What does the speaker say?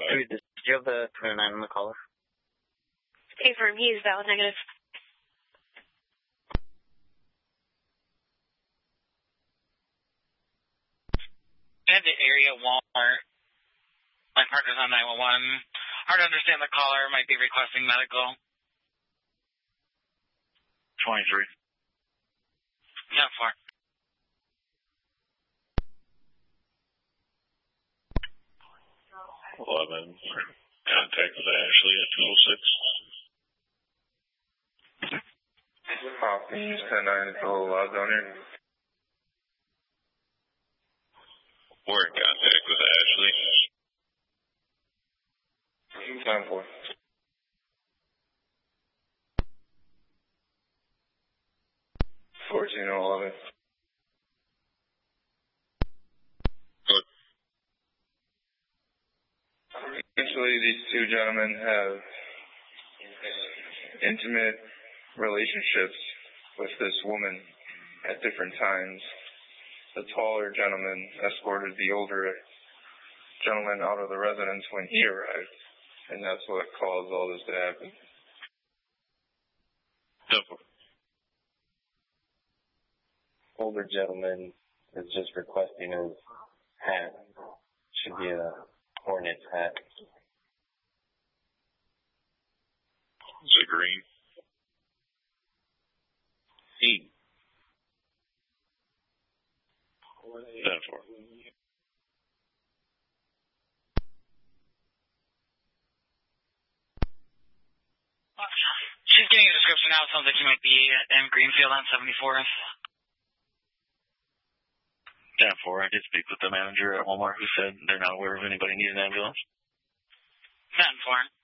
Dude, did you have the 29 on the collar? A for reviews, valid negative. At the area Walmart, my partner's on 911. Hard to understand the caller, might be requesting medical. 23. 10-4. 11. Contact with Ashley at 206. Hopkins, 10-9, it's a little loud down here. We're in contact with Ashley. 10-4. 14-11. Good. Essentially, these two gentlemen have intimate relationships with this woman at different times. The taller gentleman escorted the older gentleman out of the residence when he arrived, and that's what caused all this to happen. Simple. Older gentleman is just requesting his hat. Should be a Hornets hat. Is it green? E. 10-4. She's getting a description now. Sounds like she might be in Greenfield on 74th. 10-4. I did speak with the manager at Walmart who said they're not aware of anybody needing an ambulance. 10-4.